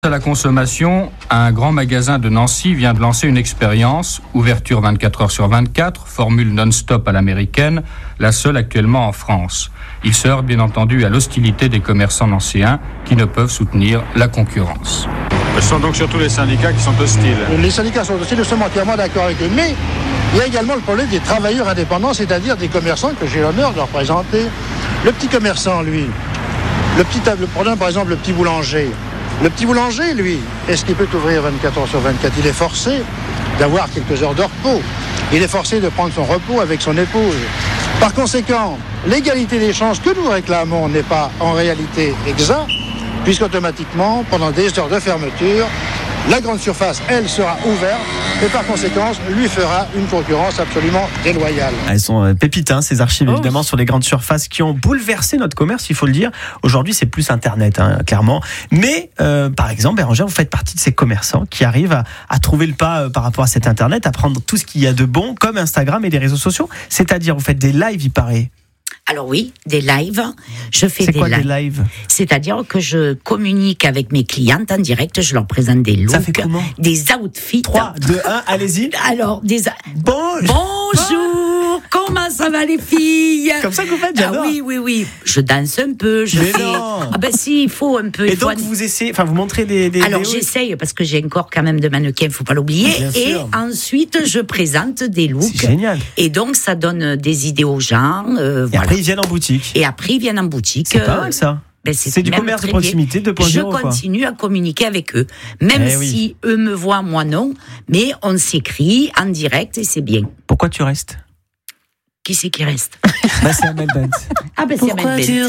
À la consommation, un grand magasin de Nancy vient de lancer une expérience, ouverture 24 heures sur 24, formule non-stop à l'américaine, la seule actuellement en France. Il se heurte bien entendu à l'hostilité des commerçants nancéens qui ne peuvent soutenir la concurrence. Ce sont donc surtout les syndicats qui sont hostiles. Les syndicats sont hostiles, nous sommes entièrement d'accord avec eux. Mais il y a également le problème des travailleurs indépendants, c'est-à-dire des commerçants que j'ai l'honneur de représenter. Le petit commerçant, lui, prenons par exemple le petit boulanger. Le petit boulanger, lui, est-ce qu'il peut ouvrir 24 heures sur 24 ? Il est forcé d'avoir quelques heures de repos. Il est forcé de prendre son repos avec son épouse. Par conséquent, l'égalité des chances que nous réclamons n'est pas en réalité exacte, puisqu'automatiquement, pendant des heures de fermeture, la grande surface, elle, sera ouverte et par conséquent, lui fera une concurrence absolument déloyale. Elles sont pépites, ces archives, évidemment, sur les grandes surfaces qui ont bouleversé notre commerce, il faut le dire. Aujourd'hui, c'est plus Internet, clairement. Mais, par exemple, Bérangère, vous faites partie de ces commerçants qui arrivent à trouver le pas par rapport à cet Internet, à prendre tout ce qu'il y a de bon, comme Instagram et les réseaux sociaux. C'est-à-dire, vous faites des lives, il paraît. Alors oui, des lives. Je fais C'est quoi des lives ? C'est-à-dire que je communique avec mes clientes en direct, je leur présente des looks, Ça fait comment ? des outfits. 3, 2, 1, allez-y. Alors, Bonjour, comment ça va les filles ? Comme ça que vous faites, j'adore. Oui. Je danse un peu, non. Ah ben si, il faut un peu. Et donc vous montrez des Alors vidéos. j'essaye parce que j'ai un corps quand même de mannequin, faut pas l'oublier. Bien Et sûr. ensuite je présente des looks. C'est génial. Et donc ça donne des idées aux gens. Et voilà. après ils viennent en boutique. Et après ils viennent en boutique. C'est pas mal ça. Ben C'est du même commerce de très bien. proximité 2.0. Je continue à communiquer avec eux. Même si eux me voient, moi non. Mais on s'écrit en direct et c'est bien. Pourquoi tu restes ? Qui c'est qui reste ? C'est Amel Bent. Ah ben c'est Amel Bent.